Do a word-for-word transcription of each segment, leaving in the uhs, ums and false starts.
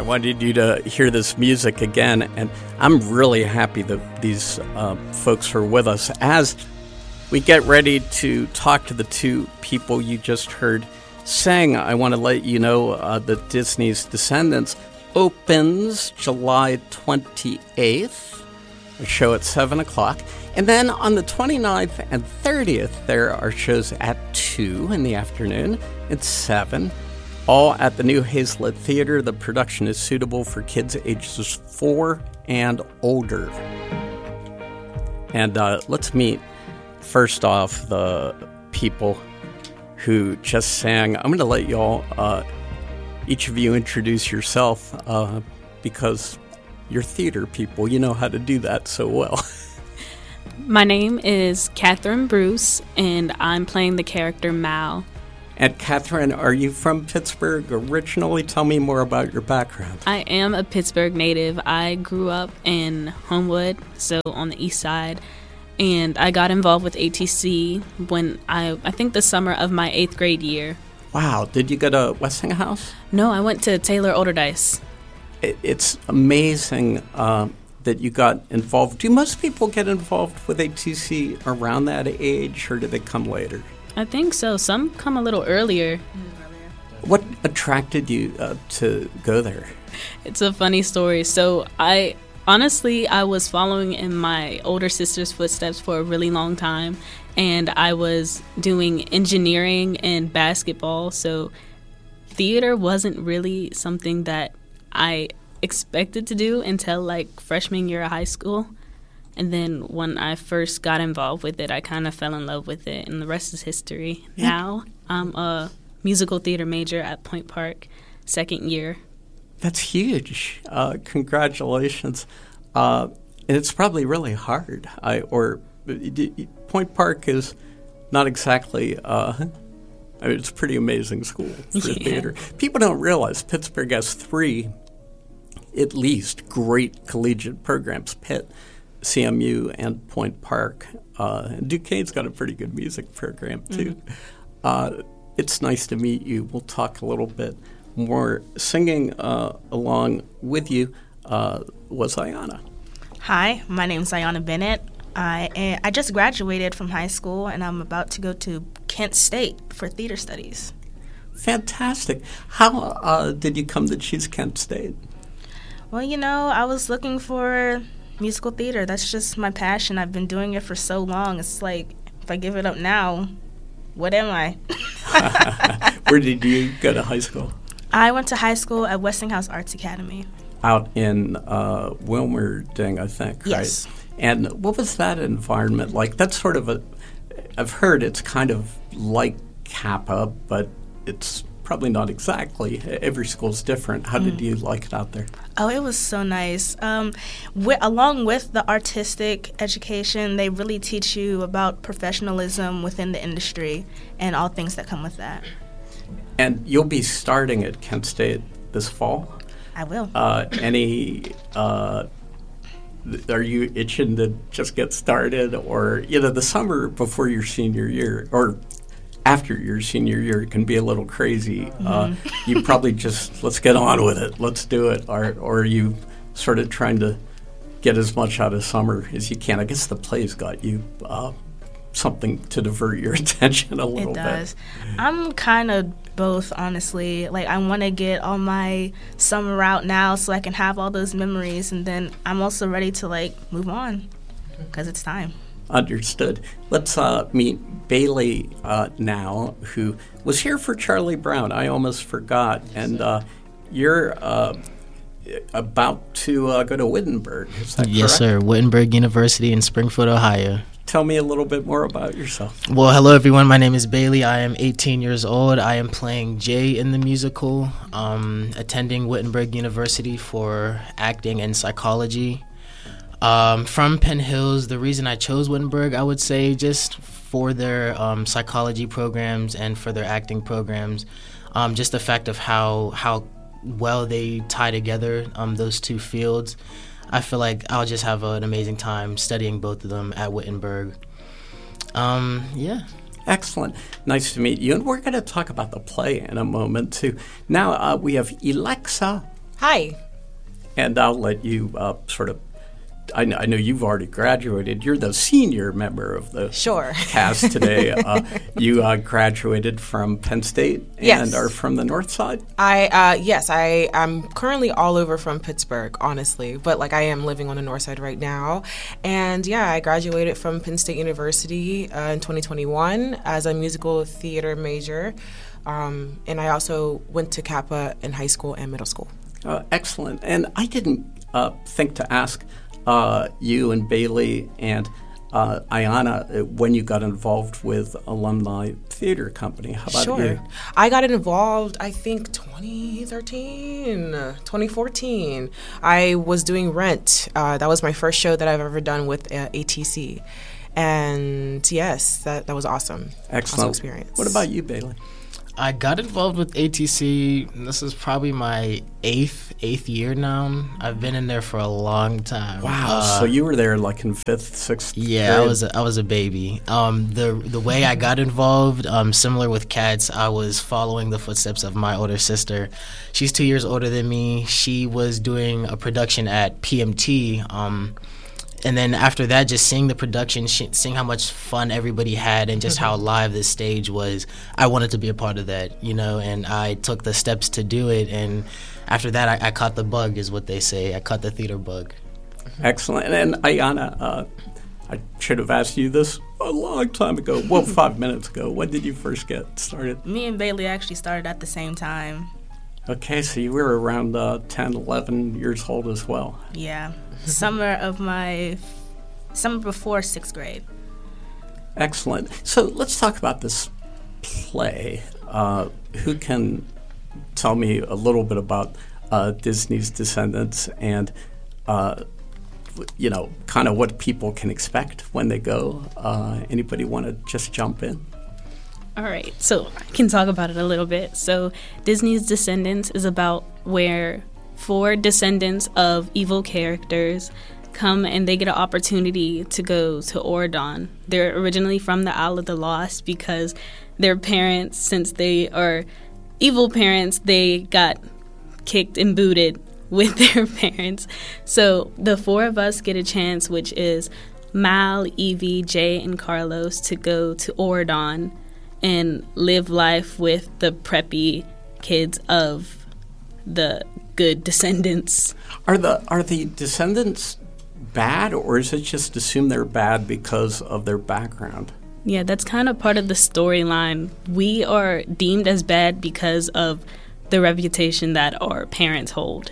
wanted you to hear this music again, and I'm really happy that these uh, folks are with us as we get ready to talk to the two people you just heard sing. I want to let you know uh, that Disney's Descendants opens July twenty-eighth, a show at seven o'clock. And then on the twenty-ninth and thirtieth, there are shows at two in the afternoon and seven, all at the new Hazlitt Theater. The production is suitable for kids ages four and older. And uh, let's meet, first off, the people who just sang. I'm going to let y'all, uh, each of you, introduce yourself uh, because you're theater people. You know how to do that so well. My name is Catherine Bruce, and I'm playing the character Mal. And Catherine, are you from Pittsburgh originally? Tell me more about your background. I am a Pittsburgh native. I grew up in Homewood, so on the east side, and I got involved with A T C when I, I think the summer of my eighth grade year. Wow. Did you go to Westinghouse? No, I went to Taylor Olderdice. It, it's amazing uh, that you got involved. Do most people get involved with A T C around that age, or do they come later? I think so. Some come a little earlier. What attracted you uh, to go there? It's a funny story. So I honestly, I was following in my older sister's footsteps for a really long time, and I was doing engineering and basketball. So theater wasn't really something that I expected to do until like freshman year of high school. And then when I first got involved with it, I kind of fell in love with it, and the rest is history. Yeah. Now I'm a musical theater major at Point Park, second year. That's huge. Uh, congratulations. Uh, and it's probably really hard. I or Point Park is not exactly. Uh, I mean, it's a pretty amazing school for yeah. theater. People don't realize Pittsburgh has three, at least, great collegiate programs. Pitt, C M U, and Point Park. Uh, and Duquesne's got a pretty good music program, too. Mm-hmm. Uh, it's nice to meet you. We'll talk a little bit more. Singing uh, along with you uh, was Ayana. Hi, my name's Ayana Bennett. I I just graduated from high school, and I'm about to go to Kent State for theater studies. Fantastic. How uh, did you come to choose Kent State? Well, you know, I was looking for musical theater. That's just my passion. I've been doing it for so long. It's like, if I give it up now, what am I? Where did you go to high school? I went to high school at Westinghouse Arts Academy. Out in uh, Wilmerding, I think, yes. right? And what was that environment like? That's sort of a, I've heard it's kind of like Kappa, but it's probably not exactly. Every school's different. How did mm. you like it out there? Oh, it was so nice. Um, wi- along with the artistic education, they really teach you about professionalism within the industry and all things that come with that. And you'll be starting at Kent State this fall? I will. Uh, any, uh, th- are you itching to just get started? Or, you know, the summer before your senior year, or after your senior year, it can be a little crazy. Mm-hmm. Uh, you probably just, let's get on with it, let's do it. Or, or are you sort of trying to get as much out of summer as you can? I guess the plays got you uh, something to divert your attention a little bit. It does. Bit. I'm kind of both, honestly. Like, I want to get all my summer out now so I can have all those memories, and then I'm also ready to, like, move on because it's time. Understood. Let's uh, meet Bailey uh, now, who was here for Charlie Brown. I almost forgot. And uh, you're uh, about to uh, go to Wittenberg. Is that yes, correct? sir. Wittenberg University in Springfield, Ohio. Tell me a little bit more about yourself. Well, hello, everyone. My name is Bailey. I am eighteen years old. I am playing Jay in the musical, um, attending Wittenberg University for acting and psychology. Um, from Penn Hills, the reason I chose Wittenberg, I would say just for their um, psychology programs and for their acting programs, um, just the fact of how how well they tie together um, those two fields. I feel like I'll just have an amazing time studying both of them at Wittenberg. Um, yeah. Excellent. Nice to meet you. And we're going to talk about the play in a moment, too. Now uh, we have Alexa Hi. And I'll let you uh, sort of, I know, I know you've already graduated. You're the senior member of the Sure. cast today. Uh, you uh, graduated from Penn State and Yes. are from the North Side? I uh, yes, I am currently all over from Pittsburgh, honestly, but like I am living on the north side right now. And yeah, I graduated from Penn State University uh, in twenty twenty-one as a musical theater major. Um, and I also went to Kappa in high school and middle school. Uh, excellent. And I didn't uh, think to ask uh, you and Bailey and uh, Ayana uh, when you got involved with Alumni Theater Company. How about Sure. you? I got involved, I think, twenty thirteen, twenty fourteen. I was doing Rent. Uh, that was my first show that I've ever done with uh, A T C. And yes, that, that was awesome. Excellent. Awesome experience. What about you, Bailey? I got involved with A T C. This is probably my eighth eighth year now. I've been in there for a long time. Wow. Uh, so you were there like in fifth, sixth Yeah, grade? I was a, I was a baby. Um, the the way I got involved, um, similar with Cats, I was following the footsteps of my older sister. She's two years older than me. She was doing a production at P M T. Um, and then after that, just seeing the production, sh- seeing how much fun everybody had, and just how live this stage was, I wanted to be a part of that, you know. And I took the steps to do it. And after that, I, I caught the bug, is what they say. I caught the theater bug. Excellent. And Ayana, uh, I should have asked you this a long time ago. Well, five minutes ago. When did you first get started? Me and Bailey actually started at the same time. Okay, so you were around uh, ten, eleven years old as well. Yeah. Summer of my, summer before sixth grade. Excellent. So let's talk about this play. Uh, who can tell me a little bit about uh, Disney's Descendants and, uh, you know, kind of what people can expect when they go? Uh, anybody want to just jump in? All right, so I can talk about it a little bit. So Disney's Descendants is about where four descendants of evil characters come and they get an opportunity to go to Auradon. They're originally from the Isle of the Lost because their parents, since they are evil parents, they got kicked and booted with their parents. So the four of us get a chance, which is Mal, Evie, Jay, and Carlos, to go to Auradon and live life with the preppy kids of the good descendants. Are the are the descendants bad, or is it just assumed they're bad because of their background? Yeah, that's kind of part of the storyline. We are deemed as bad because of the reputation that our parents hold.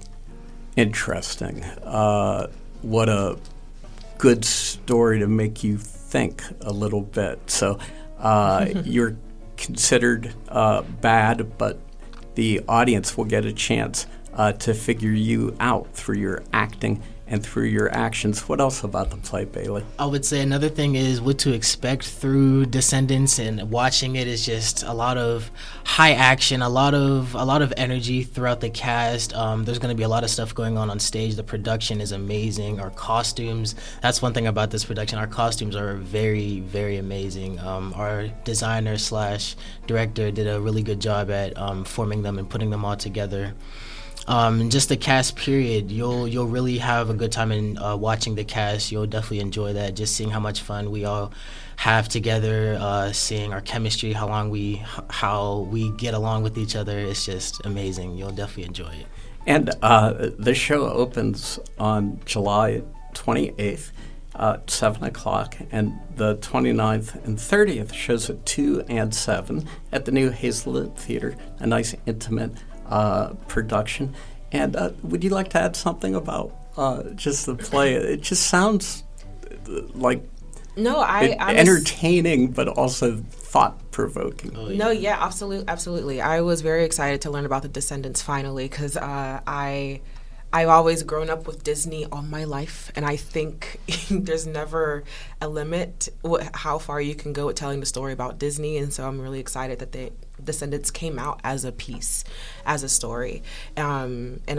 Interesting. Uh, what a good story to make you think a little bit. So uh, you're considered uh, bad, but the audience will get a chance uh, to figure you out through your acting and through your actions. What else about the play, Bailey? I would say another thing is what to expect through Descendants, and watching it is just a lot of high action, a lot of a lot of energy throughout the cast. Um, there's going to be a lot of stuff going on on stage. The production is amazing. Our costumes, that's one thing about this production. Our costumes are very, very amazing. Um, our designer slash director did a really good job at um, forming them and putting them all together. Um, and just the cast period, you'll you'll really have a good time in uh, watching the cast. You'll definitely enjoy that, just seeing how much fun we all have together, uh, seeing our chemistry, how long we how we get along with each other. It's just amazing. You'll definitely enjoy it. And uh, the show opens on July twenty-eighth at seven o'clock, and the twenty-ninth and thirtieth shows at two and seven at the new Hazelwood Theater, a nice intimate Uh, production. And uh, would you like to add something about uh, just the play? It just sounds uh, like No, I it, I was, entertaining, but also thought-provoking. Oh, yeah. No, yeah, absolutely, absolutely. I was very excited to learn about the Descendants finally, because uh, I, I've always grown up with Disney all my life, and I think there's never a limit wh- how far you can go with telling the story about Disney, and so I'm really excited that the Descendants came out as a piece, as a story, um, and I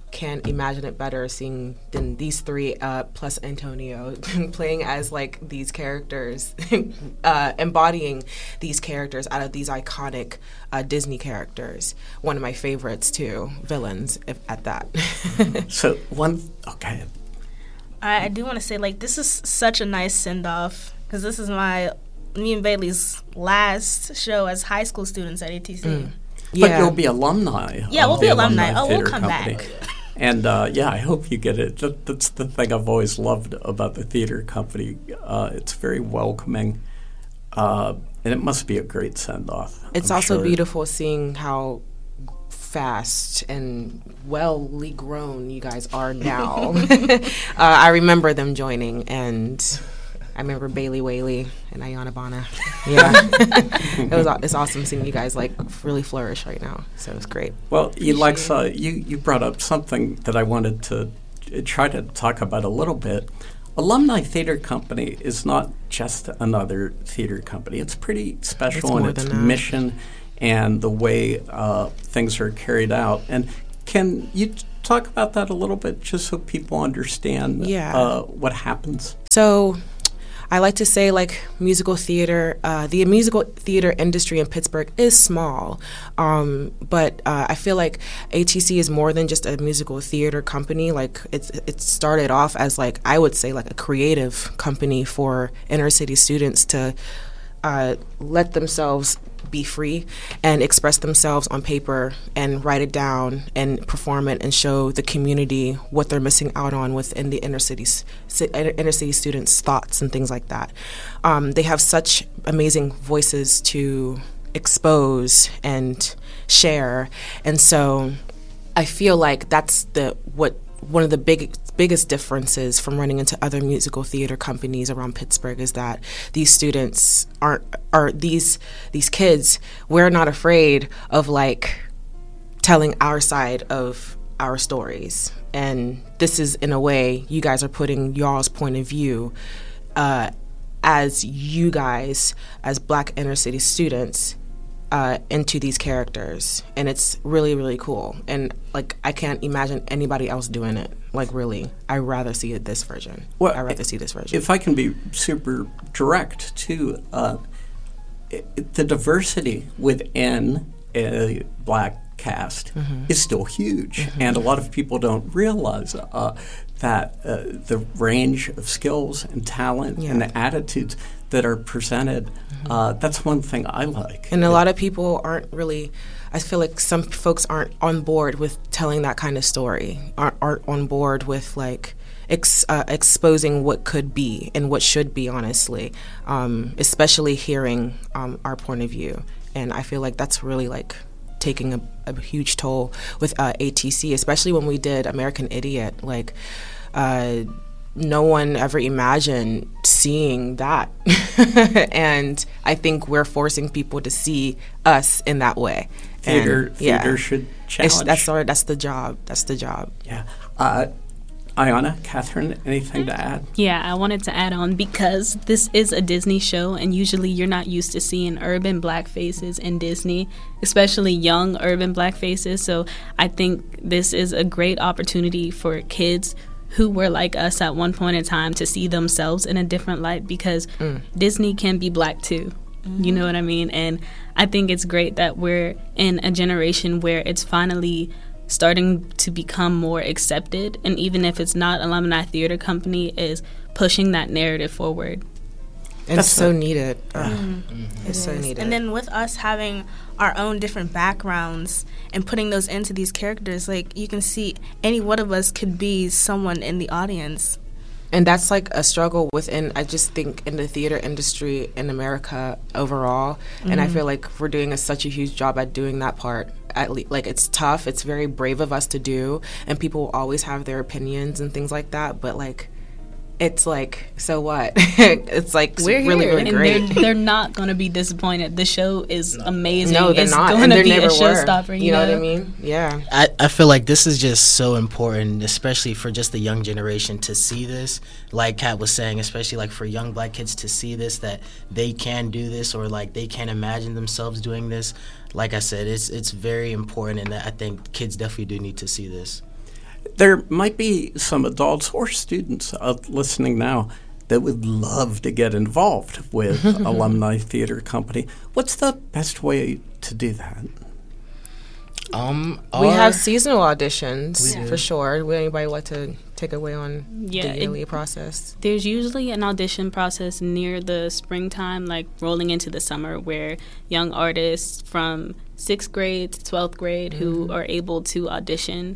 can't imagine it better seeing than these three uh, plus Antonio playing as like these characters, uh, embodying these characters out of these iconic uh, Disney characters. One of my favorites too, villains if, at that. So one, okay. I, I do want to say, like, this is such a nice send off because this is my me and Bailey's last show as high school students at A T C. Mm. But Yeah. you'll be alumni. Yeah, of we'll the be alumni. Oh, we'll theater come company. back. And uh, yeah, I hope you get it. That, that's the thing I've always loved about the theater company. Uh, it's very welcoming, uh, and it must be a great send off. It's I'm also sure. beautiful seeing how fast and well-ly grown you guys are now. uh, I remember them joining, and I remember Bailey Whaley and Ayana Bana. Yeah, it was. It's awesome seeing you guys like really flourish right now. So it's great. Well, Alexa, you, you brought up something that I wanted to try to talk about a little bit. Alumni Theater Company is not just another theater company. It's pretty special It's in more its than that. mission and the way uh, things are carried out. And can you t- talk about that a little bit, just so people understand Yeah. uh, what happens? So I like to say, like, musical theater, uh, the musical theater industry in Pittsburgh is small, um, but uh, I feel like A T C is more than just a musical theater company. Like, it's it started off as, like, I would say, like, a creative company for inner city students to uh, let themselves be free and express themselves on paper and write it down and perform it and show the community what they're missing out on within the inner cities, inner city students' thoughts and things like that. Um, they have such amazing voices to expose and share, and so I feel like that's the what one of the big biggest differences from running into other musical theater companies around Pittsburgh is that these students aren't are these these kids, we're not afraid of like telling our side of our stories, and this is in a way you guys are putting y'all's point of view uh, as you guys as Black inner city students Uh, into these characters, and it's really really cool, and like I can't imagine anybody else doing it. Like, really, I rather see it this version. Well, I rather see this version. If I can be super direct too, uh, it, the diversity within a Black cast Mm-hmm. is still huge, mm-hmm. and a lot of people don't realize uh, that uh, the range of skills and talent Yeah. and the attitudes that are presented. Mm-hmm. Uh, that's one thing I like. And a lot of people aren't really, I feel like some folks aren't on board with telling that kind of story, aren't, aren't on board with like ex, uh, exposing what could be and what should be, honestly, um, especially hearing um, our point of view. And I feel like that's really like taking a, a huge toll with uh, A T C, especially when we did American Idiot. Like, uh, no one ever imagined seeing that. And I think we're forcing people to see us in that way. Theater, And, theater yeah. should It's, challenge. that's, our, that's the job. That's the job. yeah. Uh, Ayana, Catherine, anything to add? Yeah, I wanted to add on because this is a Disney show, and usually you're not used to seeing urban Black faces in Disney, especially young urban Black faces. So I think this is a great opportunity for kids who were like us at one point in time to see themselves in a different light, because mm. Disney can be Black too. Mm-hmm. You know what I mean? And I think it's great that we're in a generation where it's finally starting to become more accepted, and even if it's not, Alumni Theater Company is pushing that narrative forward. And That's it's so a- needed. Uh, Mm-hmm. It's so is. needed. And then with us having our own different backgrounds and putting those into these characters, like you can see any one of us could be someone in the audience. And that's like a struggle within, I just think, in the theater industry in America overall. Mm-hmm. And I feel like we're doing a, such a huge job at doing that part. At le- like, it's tough. It's very brave of us to do. And people will always have their opinions and things like that. But, like, it's like, so what? It's like We're really, here. really And great. they're, they're not going to be disappointed. The show is amazing. No, they're it's not. going And to there be never a were. showstopper. You, You know know what I mean? Yeah. I, I feel like this is just so important, especially for just the young generation to see this. Like Kat was saying, especially like for young Black kids to see this, that they can do this, or like they can imagine themselves doing this. Like I said, it's it's very important, and I think kids definitely do need to see this. There might be some adults or students uh, listening now that would love to get involved with Alumni Theater Company. What's the best way to do that? Um, We our- have seasonal auditions We do. for sure. Would anybody like to take away on Yeah, the it- yearly process? There's usually an audition process near the springtime, like rolling into the summer, where young artists from sixth grade to twelfth grade who are able to audition.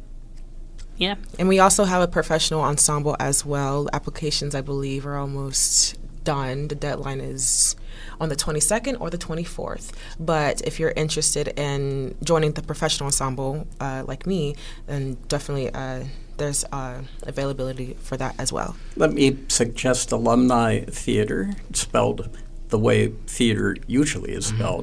Yeah. And we also have a professional ensemble as well. Applications, I believe, are almost done. The deadline is on the twenty-second or the twenty-fourth. But if you're interested in joining the professional ensemble, uh, like me, then definitely uh, there's uh, availability for that as well. Let me suggest Alumni Theater, spelled the way theater usually is spelled.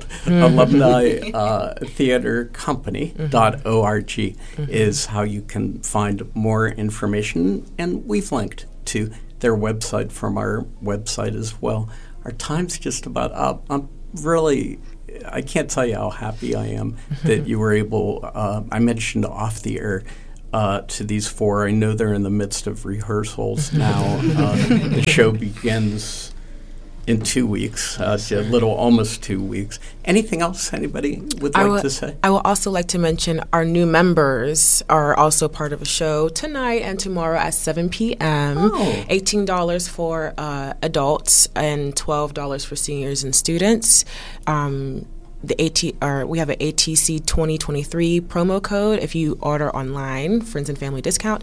Alumni uh, Theater Company dot org is how you can find more information, and we've linked to their website from our website as well. Our time's just about up. I'm really, I can't tell you how happy I am that you were able, uh, I mentioned off the air, Uh, to these four. I know they're in the midst of rehearsals now. Uh, the show begins in two weeks, uh, a little almost two weeks. Anything else anybody would I like will- to say? I will also like to mention our new members are also part of a show tonight and tomorrow at seven p.m. Oh. eighteen dollars for uh, adults and twelve dollars for seniors and students. Um, the AT, or we have an A T C twenty twenty-three promo code if you order online, friends and family discount.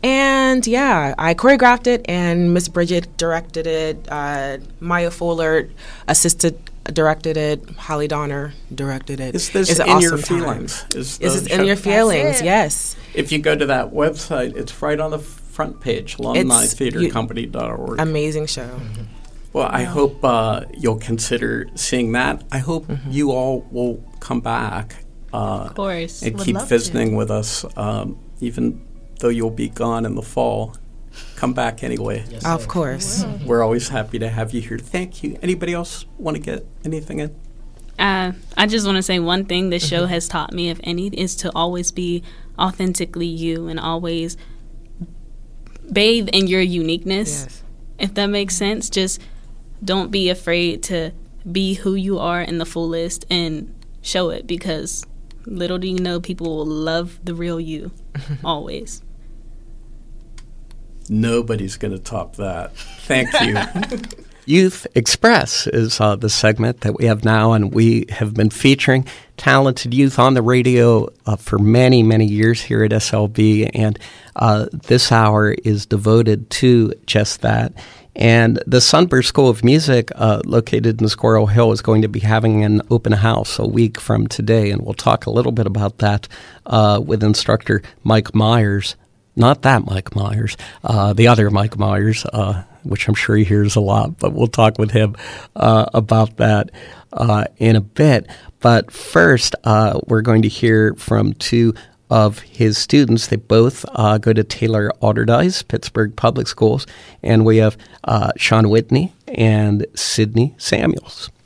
And yeah, I choreographed it, and Miss Bridget directed it. Uh, Maya Fuller assisted, directed it. Holly Donner directed it. Is this It's In an Your awesome time. Feelings? Is Is the this in show- your feelings? it. Yes. If you go to that website, it's right on the front page, alumni theater company dot org. Amazing show. Well, I hope uh, you'll consider seeing that. I hope you all will come back uh, Of course. and Would keep love to. visiting with us, um, even though you'll be gone in the fall. Come back anyway. Yes, Of sir. course. We're always happy to have you here. Thank you. Anybody else want to get anything in? Uh, I just want to say one thing this show has taught me, if any, is to always be authentically you and always bathe in your uniqueness. Yes. If that makes sense, just don't be afraid to be who you are in the fullest and show it, because little do you know, people will love the real you always. Nobody's going to top that. Thank you. Youth Express is uh, the segment that we have now, and we have been featuring talented youth on the radio uh, for many, many years here at S L B, and uh, this hour is devoted to just that. And the Sunburst School of Music, uh, located in Squirrel Hill, is going to be having an open house a week from today, and we'll talk a little bit about that uh, with instructor Mike Myers. Not that Mike Myers, uh, the other Mike Myers, uh, which I'm sure he hears a lot, but we'll talk with him uh, about that uh, in a bit. But first, uh, we're going to hear from two of his students. They both uh, go to Taylor Alderdice, Pittsburgh Public Schools, and we have uh, Sean Whitney and Sydney Samuels.